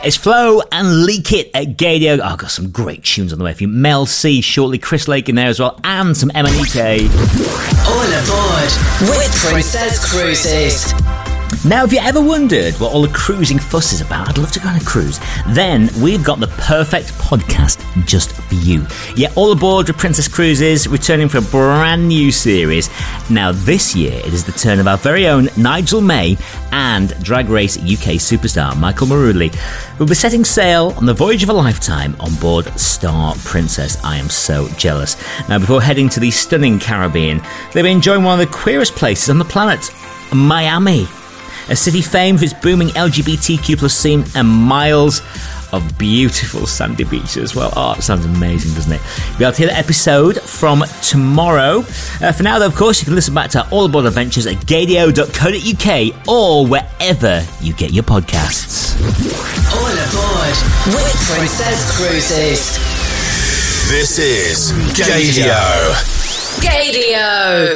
It's Flo and Leak It at Gaydio. I've got some great tunes on the way for you. Mel C, shortly, Chris Lake in there as well, and some MNEK. All aboard with Princess Cruises. Now, if you ever wondered what all the cruising fuss is about, I'd love to go on a cruise, then we've got the perfect podcast just for you. Yeah, All Aboard with Princess Cruises, returning for a brand new series. Now, this year, it is the turn of our very own Nigel May and Drag Race UK superstar Michael Maruli, who'll be setting sail on the voyage of a lifetime on board Star Princess. I am so jealous. Now, before heading to the stunning Caribbean, they'll be enjoying one of the queerest places on the planet, Miami. A city famed for its booming LGBTQ plus scene and miles of beautiful sandy beaches as well. Oh, it sounds amazing, doesn't it? You'll be able to hear the episode from tomorrow. For now, though, of course, you can listen back to our All Aboard adventures at gaydio.co.uk or wherever you get your podcasts. All aboard with Princess Cruises. This is Gaydio. Gaydio.